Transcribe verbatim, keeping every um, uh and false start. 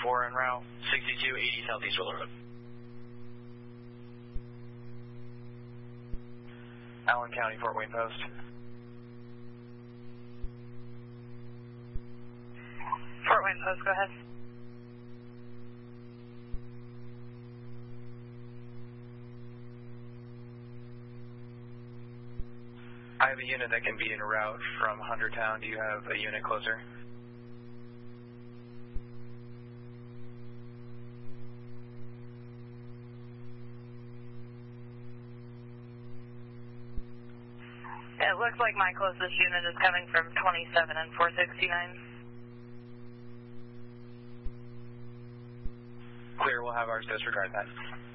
four en route, sixty-two eighty Southeast Willow Road. Allen County, Fort Wayne Post. Fort Wayne Post, go ahead. I have a unit that can be en route from Huntertown. Do you have a unit closer? It looks like my closest unit is coming from twenty-seven and four sixty-nine. Clear, we'll have ours disregard that.